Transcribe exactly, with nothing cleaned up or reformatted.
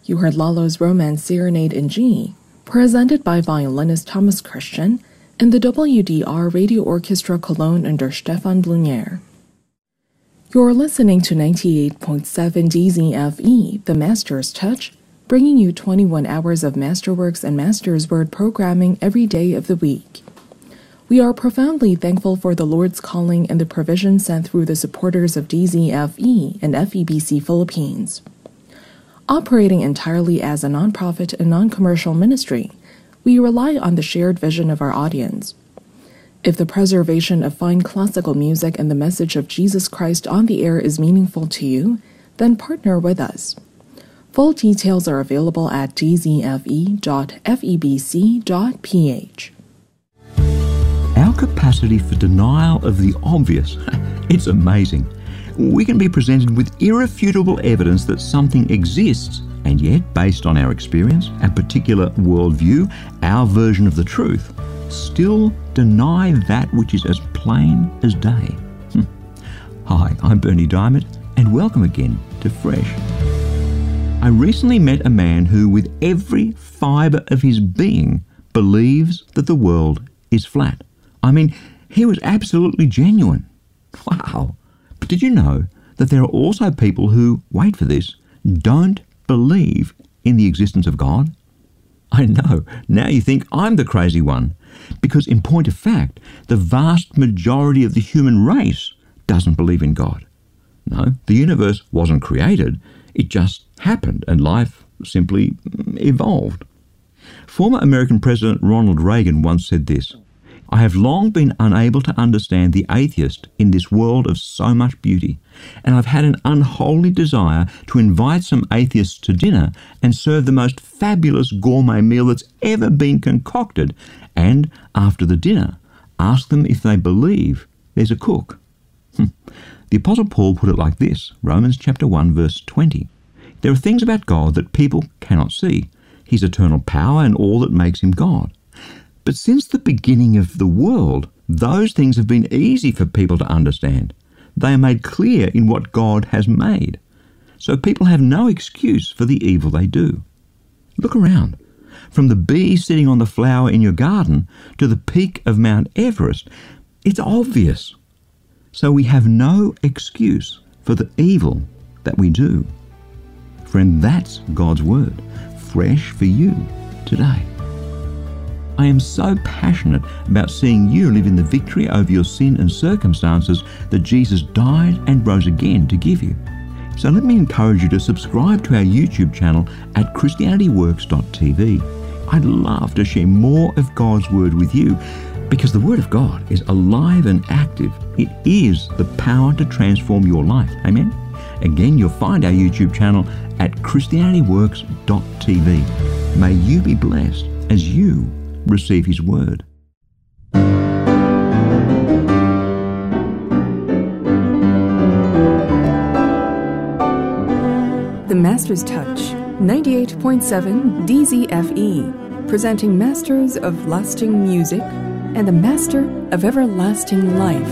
You heard Lalo's Romance Serenade in G, presented by violinist Thomas Christian and the W D R Radio Orchestra Cologne under Stefan Blunier. You're listening to ninety-eight point seven D Z F E, The Master's Touch, bringing you twenty-one hours of Masterworks and Master's Word programming every day of the week. We are profoundly thankful for the Lord's calling and the provision sent through the supporters of D Z F E and F E B C Philippines. Operating entirely as a nonprofit and non-commercial ministry, we rely on the shared vision of our audience. If the preservation of fine classical music and the message of Jesus Christ on the air is meaningful to you, then partner with us. Full details are available at d z f e dot f e b c dot p h. Our capacity for denial of the obvious, it's amazing. We can be presented with irrefutable evidence that something exists, and yet, based on our experience, our particular worldview, our version of the truth, still deny that which is as plain as day. Hi, I'm Bernie Diamond, and welcome again to Fresh. I recently met a man who, with every fibre of his being, believes that the world is flat. I mean, he was absolutely genuine. Wow. But did you know that there are also people who, wait for this, don't believe in the existence of God? I know, now you think I'm the crazy one, because in point of fact, the vast majority of the human race doesn't believe in God. No, the universe wasn't created, it just happened and life simply evolved. Former American President Ronald Reagan once said this: "I have long been unable to understand the atheist in this world of so much beauty, and I've had an unholy desire to invite some atheists to dinner and serve the most fabulous gourmet meal that's ever been concocted, and, after the dinner, ask them if they believe there's a cook." The Apostle Paul put it like this, Romans chapter one, verse twenty. "There are things about God that people cannot see, his eternal power and all that makes him God. But since the beginning of the world, those things have been easy for people to understand. They are made clear in what God has made. So people have no excuse for the evil they do." Look around. From the bee sitting on the flower in your garden to the peak of Mount Everest, it's obvious. So we have no excuse for the evil that we do. Friend, that's God's Word, fresh for you today. I am so passionate about seeing you live in the victory over your sin and circumstances that Jesus died and rose again to give you. So let me encourage you to subscribe to our YouTube channel at christianity works dot t v. I'd love to share more of God's Word with you, because the Word of God is alive and active. It is the power to transform your life. Amen? Again, you'll find our YouTube channel at christianity works dot t v. May you be blessed as you receive His Word. The Master's Touch, ninety-eight point seven D Z F E, presenting Masters of Lasting Music and the Master of Everlasting Life.